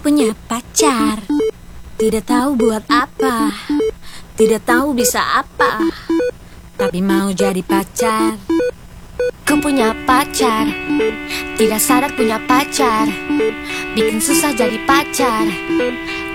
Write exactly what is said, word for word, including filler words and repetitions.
punya pacar, tidak tahu buat apa, tidak tahu bisa apa, tapi mau jadi pacar. Ku punya pacar, tidak sadar punya pacar, bikin susah jadi pacar.